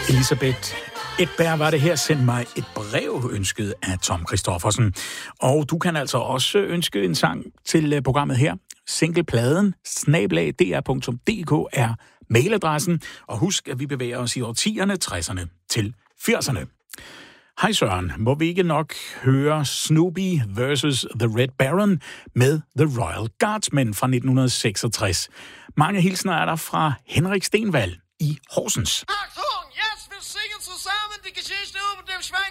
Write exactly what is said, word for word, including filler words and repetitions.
Elisabeth Edberg var det her. Send mig et brev, ønsket af Tom Christoffersen. Og du kan altså også ønske en sang til programmet her. Singlepladen snabel-a d r punktum d k er mailadressen. Og husk, at vi bevæger os i årtierne, tresserne til firserne. Hej Søren, må vi ikke nok høre Snoopy versus The Red Baron med The Royal Guardsmen fra nitten seksogtres. Mange hilsner er der fra Henrik Stenvald i Horsens. Achtung, jetzt wir singen zusammen die Geschichte über den Schwein